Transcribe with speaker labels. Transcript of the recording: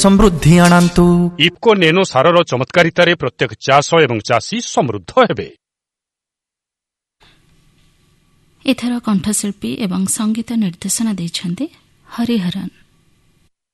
Speaker 1: ସମୃଦ୍ଧି ଆଣନ୍ତୁ।
Speaker 2: ଇଫ୍କୋ ନେନୋ ସାରର ଚମତ୍କାରିତାରେ ପ୍ରତ୍ୟେକ ଚାଷ ଏବଂ ଚାଷୀ ସମୃଦ୍ଧ ହେବେ।
Speaker 3: ଏଥର କଣ୍ଠଶିଳ୍ପୀ ଏବଂ ସଙ୍ଗୀତ ନିର୍ଦ୍ଦେଶନା ଦେଇଛନ୍ତି ହରିହରନ୍।